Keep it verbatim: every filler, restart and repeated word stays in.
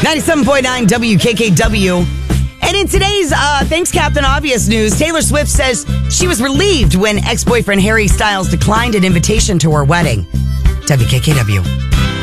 ninety-seven point nine W K K W. And in today's uh, Thanks Captain Obvious news, Taylor Swift says she was relieved when ex-boyfriend Harry Styles declined an invitation to her wedding. W K K W.